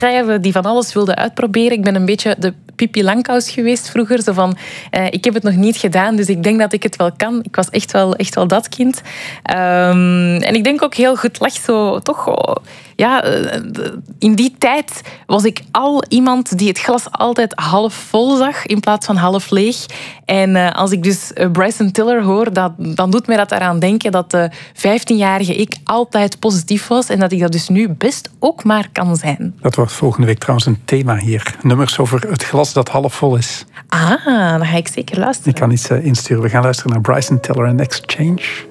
schrijven die van alles wilde uitproberen. Ik ben een beetje de Pippi Langkous geweest vroeger. Zo van, ik heb het nog niet gedaan, dus ik denk dat ik het wel kan. Ik was echt wel dat kind. En ik denk ook heel goed lach zo, toch... in die tijd was ik al iemand die het glas altijd half vol zag in plaats van half leeg. En als ik dus Bryson Tiller hoor, dan doet mij dat eraan denken dat de 15-jarige ik altijd positief was en dat ik dat dus nu best ook maar kan zijn. Dat wordt volgende week trouwens een thema hier. Nummers over het glas dat half vol is. Dan ga ik zeker luisteren. Ik kan iets insturen. We gaan luisteren naar Bryson Tiller en Exchange.